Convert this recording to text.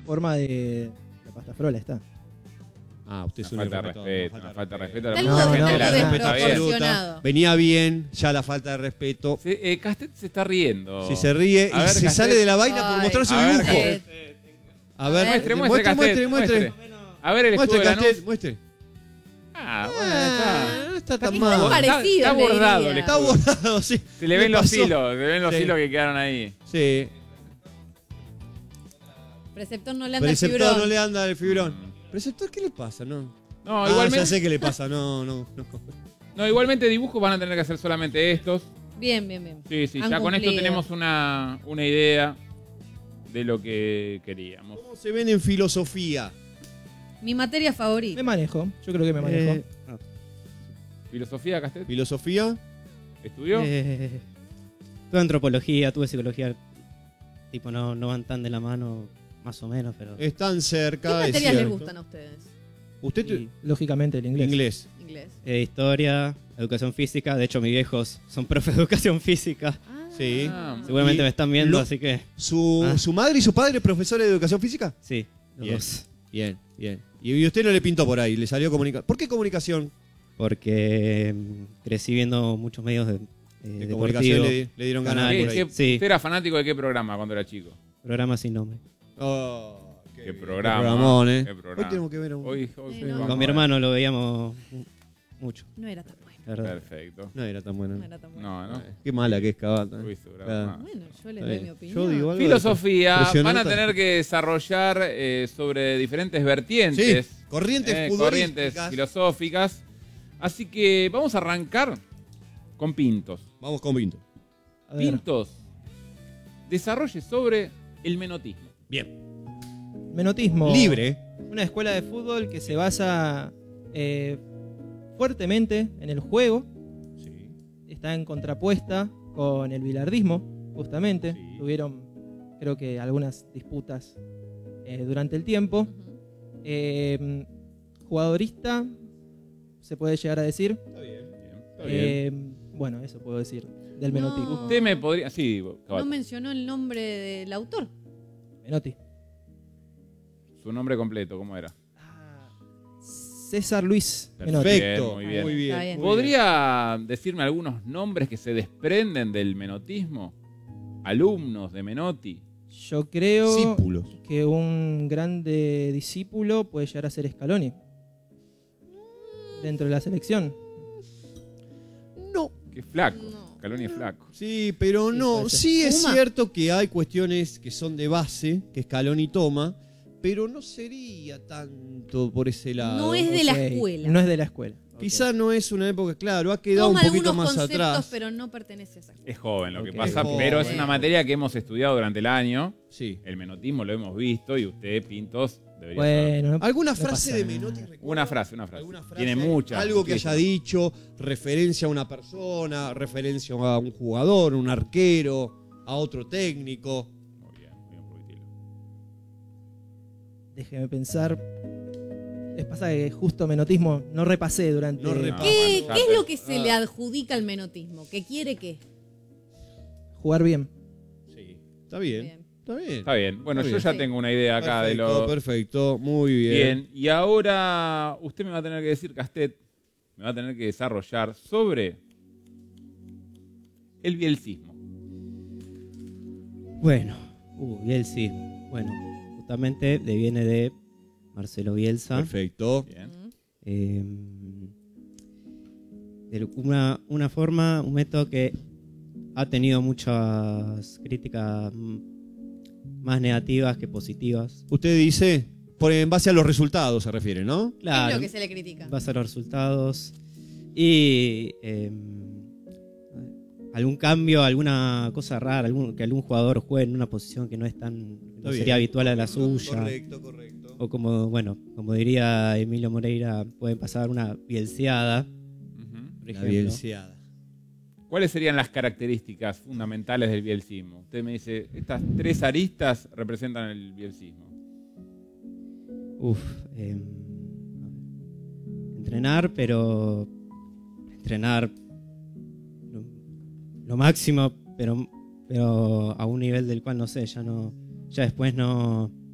forma de la pasta frola está. Usted es un Falta de respeto. Una falta de respeto a la No, mucha no, gente. La no, respeta bien. desproporcionado. Venía bien, ya la falta de respeto. Castet se está riendo. Si se ríe A y ver, se Castet. sale de la vaina por Ay, mostrar su a ver, dibujo. Castet. A ver, Muestre, Castet, muestre. A ver el escudo Muestre, de Lanús. Castet, muestre. Bueno, No está tan Muy mal. parecido, Está le bordado diría. el Está escudo. bordado, sí. Se le ven los pasó. hilos, se ven los Sí. hilos que quedaron ahí. Sí. Preceptor no le anda el Preceptor fibrón. no le anda el fibrón. Preceptor, ¿qué le pasa? No. No, Ya igualmente, sé qué le pasa. No. igualmente dibujos van a tener que hacer solamente estos. Bien, bien, bien. Sí, Han ya con esto cumplido. tenemos una idea de lo que queríamos. ¿Cómo se ven en filosofía? Mi materia Me favorita. manejo, yo creo que me manejo. ¿Filosofía, Castet? ¿Filosofía? ¿Estudió? Tuve antropología, tuve psicología. Tipo, no van tan de la mano, más o menos, pero... Están ¿Qué cerca. es materias les cierto. gustan a ustedes? Usted Y, Lógicamente el inglés. inglés. Inglés. historia, educación física. De hecho, mis viejos son profe de educación física. Sí. Seguramente Y me están viendo, lo- así que... ¿Su madre y su padre profesores de educación física? Sí, los Bien. dos. Bien. Y usted no le pintó por ahí, le salió comunicación. ¿Por qué comunicación? Porque crecí viendo muchos medios de De comunicación deportivos, le dieron ganas canales. por ahí. Sí. ¿Usted era fanático de qué programa cuando era chico? programas sin nombre. Oh, Qué bien. programa. Qué programón, Qué programa. Hoy tenemos que ver un... Hoy No. vamos Con mi a ver. hermano lo veíamos mucho, No era tan bueno. la verdad. Perfecto. No era tan bueno. No era tan bueno. No, no. Qué mala que es Cabata. Uy, su bravo. Claro. Bueno, yo les Está doy bien. mi opinión. Yo digo algo. Filosofía, van a Impresionante. tener que desarrollar sobre diferentes vertientes, Sí, corrientes corrientes futbolísticas. filosóficas. Así que vamos a arrancar con Pintos. Vamos con Vinto. A ver, Pintos, desarrolle sobre el menotismo. Bien. menotismo. Libre. Una escuela de fútbol que se basa fuertemente en el juego. Sí. Está en contrapuesta con el bilardismo, justamente. Sí. Tuvieron, creo que, algunas disputas durante el tiempo. Ujú. Jugadorista, se puede llegar a decir. Está bien. Está bien. Bueno, eso puedo decir del No. menotismo. Usted me podría... Sí, No Cabato. mencionó el nombre del autor. Menotti. Su nombre completo, ¿cómo era? César Luis Menotti. Perfecto. Muy bien. Muy bien. Está bien. muy ¿Podría decirme algunos nombres que se desprenden del menotismo? Alumnos de Menotti. Yo creo Discípulos. que un grande discípulo puede llegar a ser Scaloni dentro de la selección. No. Que es flaco. No. Scaloni es flaco. Sí, pero Sí, no. puede ser. Sí es Puma. cierto que hay cuestiones que son de base, que Scaloni toma, pero no sería tanto por ese lado. No es de la Ok, escuela. No es de la escuela. Quizá no es una época, claro, ha quedado Toma un poquito algunos más conceptos, atrás. pero no pertenece a esa escuela. Es joven lo que Ok. pasa, Es joven. pero es una materia que hemos estudiado durante el año. Sí. El menotismo lo hemos visto y usted, Pintos, debería saber. Bueno, ¿Alguna no frase pasa de nada. Menotti? recuerda? Una frase. ¿Alguna frase? Tiene muchas. Algo que haya dicho, referencia a una persona, referencia a un jugador, un arquero, a otro técnico. Muy bien, Rubitilo. Déjeme pensar. Les pasa que justo menotismo no repasé durante. No repasé. ¿Qué, bueno, qué ya es lo que se Ah. le adjudica al menotismo? ¿Qué quiere qué? Jugar bien. Sí. Está bien. Bien. Está bien. Está bien. Bueno, Está yo bien. ya Sí. tengo una idea acá de lo... Perfecto, muy bien. Bien, y ahora usted me va a tener que decir, Castet, me va a tener que desarrollar sobre el bielcismo. Bueno, Bielsa. Bueno, justamente viene de Marcelo Bielsa. Perfecto. Bien. Eh, de una forma, un método que ha tenido muchas críticas más negativas que positivas. Usted dice, en base a los resultados se refiere, ¿no? ¿Qué es Claro, lo que se le critica? vas a los resultados y algún cambio, alguna cosa rara, que algún jugador juegue en una posición que no es tan, no bien. sería habitual a la suya. Correcto. O como diría Emilio Moreira, pueden pasar una bielseada, Ujú. por La ejemplo. bielseada. ¿Cuáles serían las características fundamentales del bielcismo? Usted me dice, estas tres aristas representan el bielcismo. Entrenar, pero entrenar lo máximo, pero a un nivel del cual no sé, ya después no